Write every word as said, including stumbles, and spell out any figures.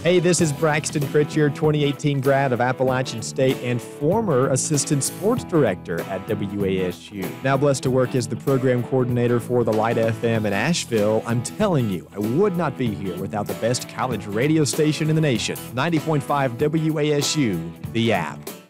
Hey, this is Braxton Critcher, twenty eighteen grad of Appalachian State and former assistant sports director at W A S U. Now blessed to work as the program coordinator for the Light F M in Asheville. I'm telling you, I would not be here without the best college radio station in the nation. ninety point five W A S U, The App.